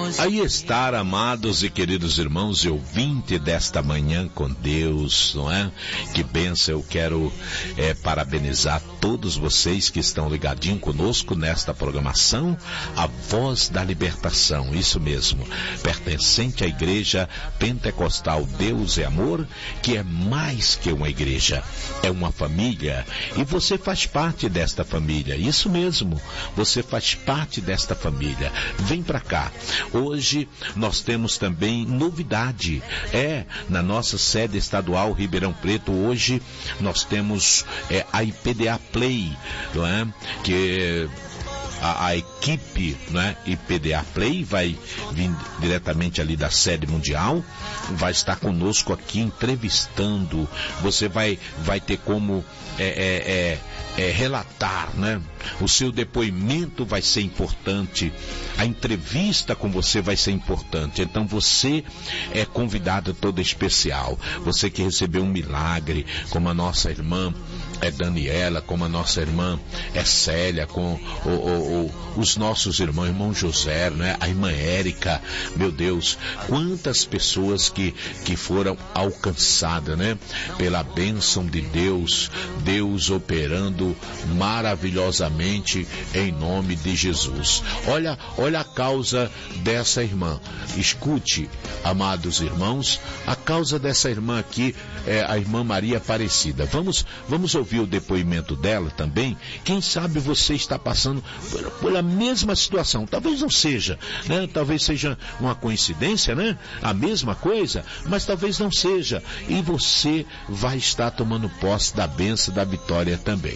Aí estar, amados e queridos irmãos e ouvintes desta manhã com Deus, não é? Que bênção, eu quero parabenizar todos vocês que estão ligadinhos conosco nesta programação, a Voz da Libertação, isso mesmo, pertencente à Igreja Pentecostal Deus é Amor, que é mais que uma igreja, é uma família, e você faz parte desta família, isso mesmo, você faz parte desta família. Vem pra cá. Hoje nós temos também novidade, na nossa sede estadual Ribeirão Preto, hoje nós temos a IPDA Play, não é? Que a equipe, né, IPDA Play vai vir diretamente ali da sede mundial, vai estar conosco aqui entrevistando. Você vai ter como relatar, né? O seu depoimento vai ser importante, a entrevista com você vai ser importante. Então você é convidado todo especial. Você que recebeu um milagre, como a nossa irmã Daniela, como a nossa irmã Célia, com os nossos irmão José, né? A irmã Érica, meu Deus, quantas pessoas que foram alcançadas, né? Pela bênção de Deus, Deus operando maravilhosamente em nome de Jesus. Olha a causa dessa irmã. Escute, amados irmãos, a causa dessa irmã aqui é a irmã Maria Aparecida. Vamos ouvir o depoimento dela também. Quem sabe você está passando pela mesma situação. Talvez não seja, né? Talvez seja uma coincidência, né? A mesma coisa, mas talvez não seja. E você vai estar tomando posse da bênção da vitória também.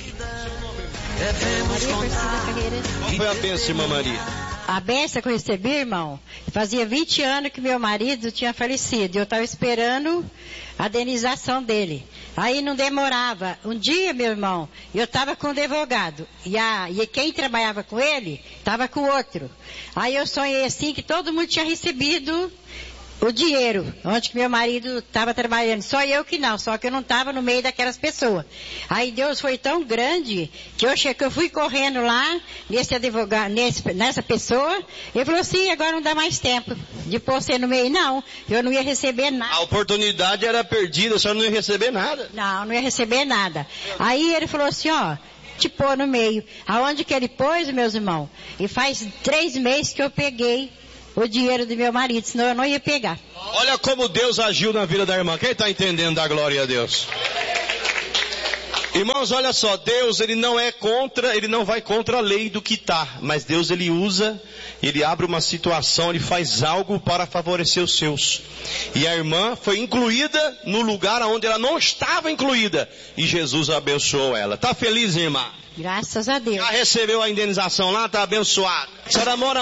Qual foi a bênção, irmã Maria? A bênção que eu recebi, irmão, fazia 20 anos que meu marido tinha falecido. Eu estava esperando a indenização dele. Aí não demorava. Um dia, meu irmão, eu estava com um advogado. E quem trabalhava com ele, estava com outro. Aí eu sonhei assim que todo mundo tinha recebido o dinheiro, onde que meu marido estava trabalhando. Só eu que não, só que eu não estava no meio daquelas pessoas. Aí Deus foi tão grande que eu fui correndo lá, nesse advogado, nessa pessoa, ele falou assim, agora não dá mais tempo de pôr você no meio. Não, eu não ia receber nada. A oportunidade era perdida, a senhora não ia receber nada? Não ia receber nada. Aí ele falou assim, te pôr no meio. Aonde que ele pôs, meus irmãos? E faz 3 meses que eu peguei o dinheiro do meu marido, senão eu não ia pegar. Olha como Deus agiu na vida da irmã. Quem está entendendo da glória a Deus? Irmãos, olha só, Deus, ele não vai contra a lei do que está, mas Deus, ele usa, ele abre uma situação, ele faz algo para favorecer os seus. E a irmã foi incluída no lugar onde ela não estava incluída, e Jesus abençoou ela. Está feliz, irmã? Graças a Deus. Já recebeu a indenização lá? Está abençoada. A senhora mora